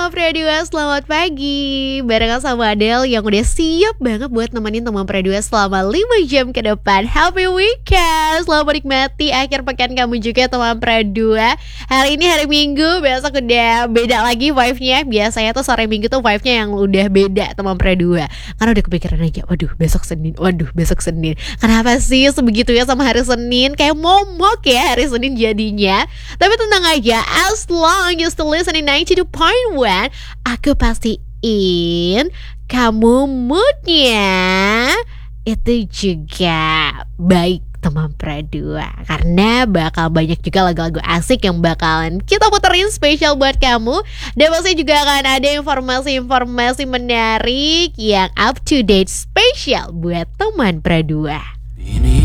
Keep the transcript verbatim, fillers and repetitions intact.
teman Pradua, selamat pagi. Barengan sama Adele yang udah siap banget buat nemenin teman Pradua selama lima jam ke depan. Happy weekend, selamat menikmati akhir pekan kamu juga teman Pradua. Hari ini hari Minggu, besok udah beda lagi vibe-nya. Biasanya tuh sore Minggu tuh vibe-nya yang udah beda teman Pradua. Karena udah kepikiran aja, waduh besok Senin, waduh besok Senin. Kenapa sih sebegitunya sama hari Senin? Kayak momok ya hari Senin jadinya. Tapi tenang aja, as long you still listening ninety two point one, aku pastiin kamu moodnya itu juga baik teman Pradua. Karena bakal banyak juga lagu-lagu asik yang bakalan kita puterin spesial buat kamu. Dan pasti juga akan ada informasi-informasi menarik yang up to date spesial buat teman Pradua. Ini